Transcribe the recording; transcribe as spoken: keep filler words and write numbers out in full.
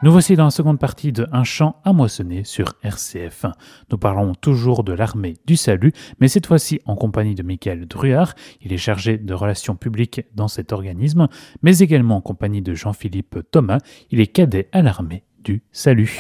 Nous voici dans la seconde partie de Un champ à moissonner sur R C F. Nous parlons toujours de l'armée du salut, mais cette fois-ci en compagnie de Michael Druard. Il est chargé de relations publiques dans cet organisme, mais également en compagnie de Jean-Philippe Thomas. Il est cadet à l'armée du salut.